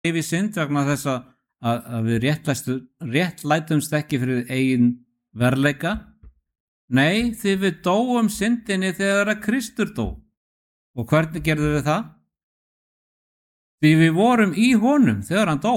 lifa í synd vegna þess að við réttlætumst ekki fyrir eigin verðleika. Nei, því við dóum syndinni þegar að Kristur dó. Og hvernig gerðum við það? Því við vorum í honum þegar hann dó.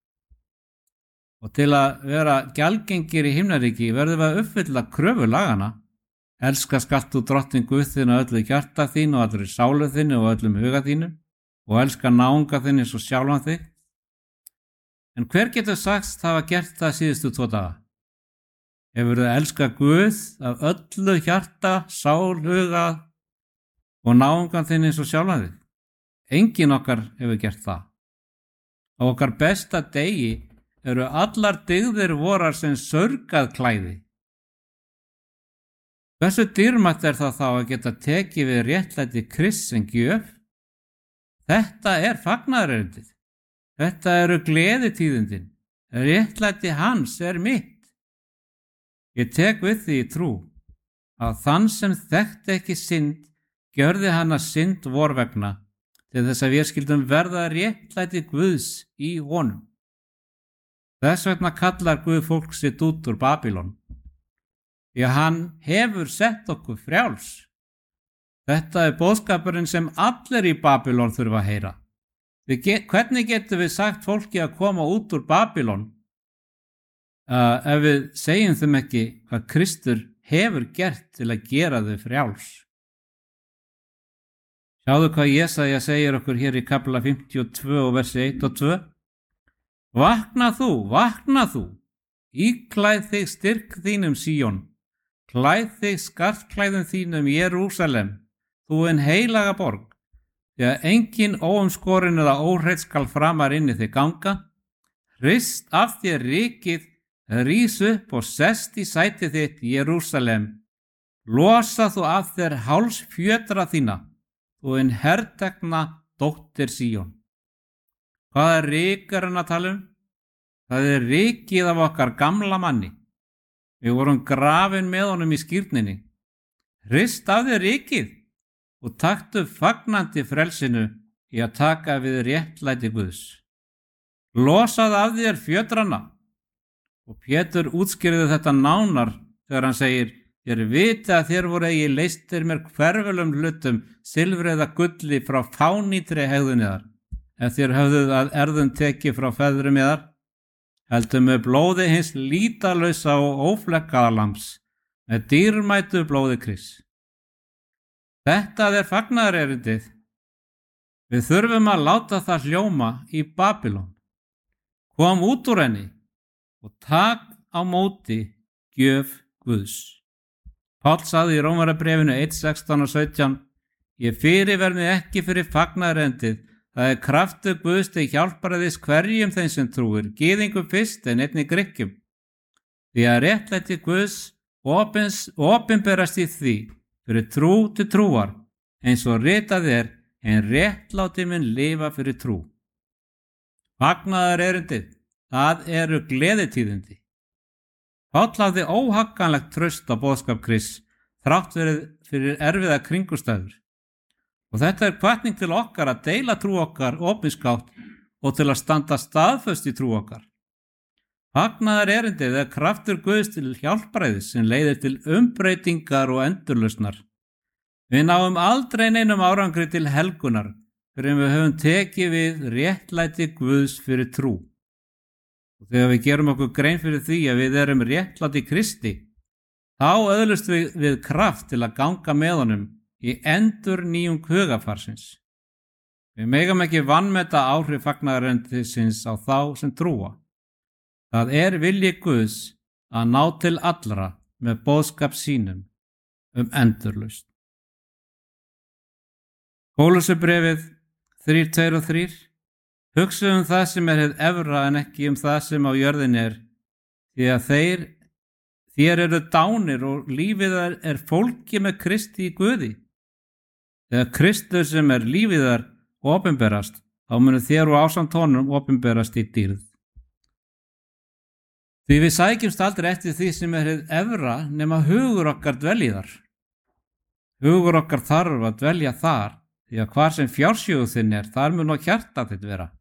Og til að vera gjaldgengir í himnaríki verðum við að uppfylla kröfur lagana. Elska skalt þú drottinn Guð þinn af öllu hjarta þínu og allri sálu þinni og öllum huga þínu og elska náunga þinn eins og sjálfan þig. En hver getur sagst hafa gert það síðustu 2 daga? Hefur þau elskað Guð af öllu hjarta, sál, huga og náungan þinn eins og sjálfan þig? Enginn okkar hefur gert það. Á okkar besta degi eru allar dygðir vorar sem saurgað klæði. Hversu dýrmætt er það þá að geta tekið við réttlæti Krists sem gjöf? Þetta er fagnaðarerindið. Þetta eru gleðitíðindin. Réttlæti hans er mitt. Ég tek við því í trú að þann sem þekkti ekki synd gjörði hann að synd vor vegna til þess að við skildum verða réttlæti Guðs í honum. Þess vegna kallar Guð fólk sitt út úr Babýlon. Því að hann hefur sett okkur frjáls. Þetta er boðskapurinn sem allir í Babýlon þurfa að heyra. Hvernig getum við sagt fólki að koma út úr Babýlon ef við segjum þeim ekki hvað Kristur hefur gert til að gera þau frjáls? Sjáðu hvað Jesaja segir okkur hér í kapla 52 og versi 1 og 2. Vakna þú, íklæð þig styrk þínum Síón. Klæð þig skartklæðum þínum Jerúsalem, þú en heilaga borg, því að engin óumskorin eða óhreinn skal framar inni þig ganga. Hrist af þér rykið, rís upp og sest í sætið þitt Jerúsalem. Losa þú af þér hálsfjötra þína, þú en hertekna dóttir Síón. Hvað er rykarinn að tala um? Það er rykið af okkar gamla manni. Við vorum grafin með honum í skírninni. Hrist af þér rykið og taktu fagnandi frelsinu í að taka við réttlæti Guðs. Losað af þér fjötrana. Og Pétur útskýrði þetta nánar þegar hann segir: Þér viti að þér voru eigi leystir mér hverfulum hlutum, silfri eða gulli frá fánýtri hegðun yðar, ef þér höfðuð að erðum tekið frá feðrum yðar, heldur með blóði hins lítalausa og óflekkaða lambs, með dýrmætu blóði Krists. Þetta er fagnaðarerindið. Við þurfum að láta það hljóma í Babýlon. Kom út úr henni og tak á móti gjöf Guðs. Páll sagði í Rómarbréfinu 1:16 og 17: Ég fyrirverði ekki fyrir fagnaðarerindið. Það er kraftur Guðs til hjálparaðis hverjum þeim sem trúir, gyðingum fyrst en einnig Grikkjum. Því að réttlæti Guðs opinberast í því fyrir trú til trúar, eins og ritað er, en réttláti mun lifa fyrir trú. Fagnaðarerindið, það eru gleðitíðindi. Páll hafði óhagganlegt traust á boðskap Krists, þrátt fyrir erfiða kringumstæður. Og þetta er hvatning til okkar að deila trú okkar opinskátt og til að standa staðföst í trú okkar. Fagnaðarerindið er kraftur Guðs til hjálparæðis sem leiðir til umbreytingar og endurlausnar. Við náum aldrei neinum árangri til helgunar fyrir við höfum tekið við réttlæti Guðs fyrir trú. Og þegar við gerum okkur grein fyrir því að við erum réttláti Kristi, þá öðlust við kraft til að ganga með honum í endur nýjung hugafarsins. Við megum ekki vanmeta áhrif fagnaðarerindisins á þá sem trúa. Það er vilji Guðs að ná til allra með boðskap sínum endurlausn. Kólussubréfið 3:2 og 3. Hugsaðu það sem er hið efra en ekki það sem á jörðinni er, því að þér eru dánir og lífið er fólki með Kristi í Guði. Þegar Kristur sem er lífið opinberast, þá munu þér og ásamt honum opinberast í dýrð. Því við sækjumst aldrei eftir því sem er hið efra nema hugur okkar dvelji þar. Hugur okkar þarf að dvelja þar, því að hvar sem fjársjóðu þinn er, þar mun á hjarta þitt vera.